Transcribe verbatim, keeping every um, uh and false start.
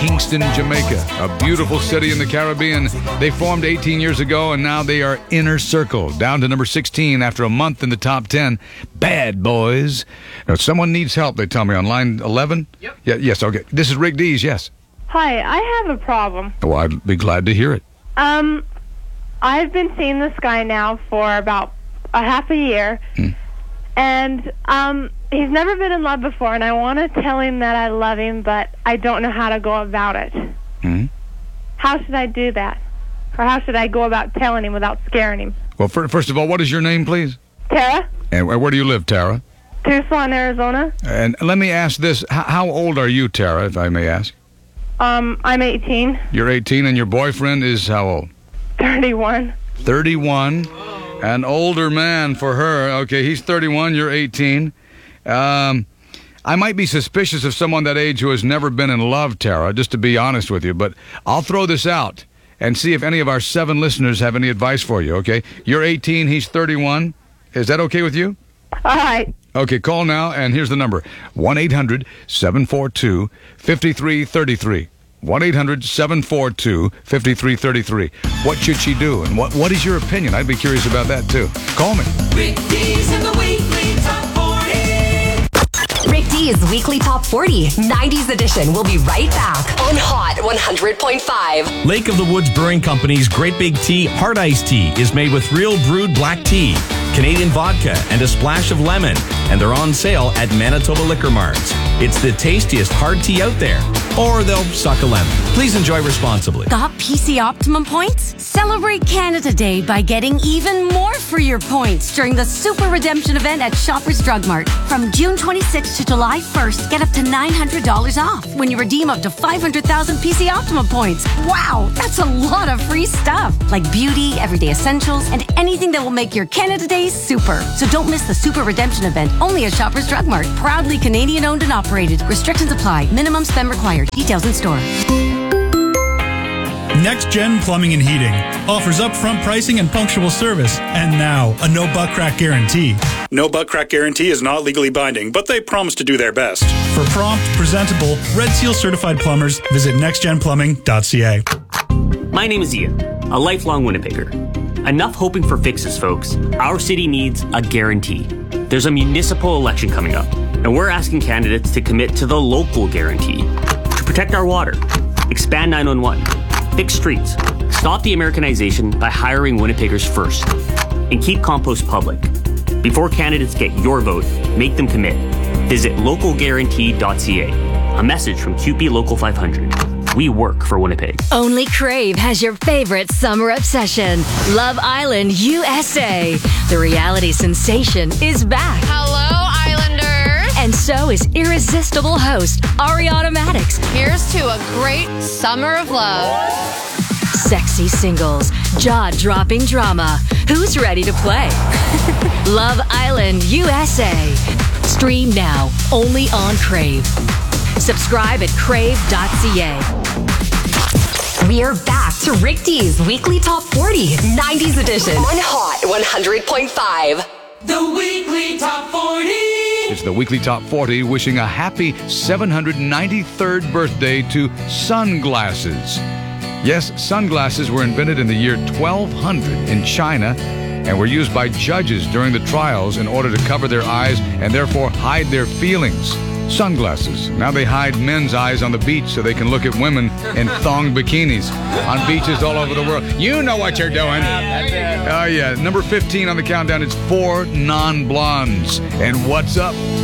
Kingston, Jamaica, a beautiful city in the Caribbean. They formed eighteen years ago, and now they are Inner Circle, down to number sixteen after a month in the top ten. Bad Boys. Now, someone needs help, they tell me, on line eleven? Yep. Yeah, yes, okay. This is Rick Dees, yes. Hi, I have a problem. Well, I'd be glad to hear it. Um, I've been seeing this guy now for about a half a year, Hmm. and um, he's never been in love before, and I want to tell him that I love him, but I don't know how to go about it. Hmm. How should I do that? Or how should I go about telling him without scaring him? Well, fir- first of all, what is your name, please? Tara, And where do you live, Tara? Tucson, Arizona. And let me ask this. H- how old are you, Tara, if I may ask? Um, I'm eighteen, You're eighteen, and your boyfriend is how old? thirty-one. thirty-one. An older man for her. Okay, he's thirty-one, you're eighteen. Um, I might be suspicious of someone that age who has never been in love, Tara, just to be honest with you, but I'll throw this out and see if any of our seven listeners have any advice for you, okay? You're eighteen, he's thirty-one. Is that okay with you? All right. Okay, call now, and here's the number. one eight hundred seven four two five three three three. one eight hundred seven four two five three three three. What should she do, and what what is your opinion? I'd be curious about that, too. Call me. Rick Dees in the Weekly Top forty. Rick Dees Weekly Top forty, nineties edition. We'll be right back on Hot one hundred point five. Lake of the Woods Brewing Company's Great Big Tea Hard Iced Tea is made with real brewed black tea, Canadian vodka, and a splash of lemon, and they're on sale at Manitoba Liquor Marts. It's the tastiest hard tea out there, or they'll suck a lemon. Please enjoy responsibly. Got P C Optimum points? Celebrate Canada Day by getting even more for your points during the Super Redemption event at Shoppers Drug Mart. From June twenty-sixth to July first, get up to nine hundred dollars off when you redeem up to five hundred thousand P C Optimum points. Wow, that's a lot of free stuff, like beauty, everyday essentials, and anything that will make your Canada Day super. So don't miss the Super Redemption event, only at Shoppers Drug Mart. Proudly Canadian owned and operated. Restrictions apply. Minimum spend required. Details in store. Next Gen Plumbing and Heating offers upfront pricing and punctual service, and now a no butt crack guarantee. No butt crack guarantee is not legally binding, but they promise to do their best. For prompt, presentable, Red Seal certified plumbers, visit next gen plumbing dot c a. My name is Ian, a lifelong Winnipegger. Enough hoping for fixes, folks. Our city needs a guarantee. There's a municipal election coming up, and we're asking candidates to commit to the local guarantee. To protect our water, expand nine one one, fix streets, stop the Americanization by hiring Winnipeggers first, and keep compost public. Before candidates get your vote, make them commit. Visit local guarantee dot c a. A message from Q P Local five hundred. We work for Winnipeg. Only Crave has your favorite summer obsession. Love Island U S A. The reality sensation is back. Hello, Islanders. And so is irresistible host Ariana Maddox. Here's to a great summer of love. Sexy singles, jaw-dropping drama. Who's ready to play? Love Island U S A. Stream now, only on Crave. Subscribe at crave dot c a. We're back to Rick Dees Weekly Top forty, nineties edition on Hot one hundred point five. The Weekly Top forty. It's the Weekly Top forty, wishing a happy seven hundred ninety-third birthday to sunglasses. Yes, sunglasses were invented in the year twelve hundred in China and were used by judges during the trials in order to cover their eyes and therefore hide their feelings. Sunglasses. Now they hide men's eyes on the beach so they can look at women in thong bikinis on beaches all over the world. You know what you're doing. Oh, yeah. Number fifteen on the countdown, it's four non-blondes. And what's up?